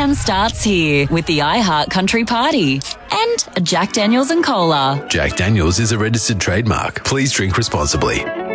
weekend starts here with the iHeart Country Party and Jack Daniels and Cola. Jack Daniels is a registered trademark. Please drink responsibly.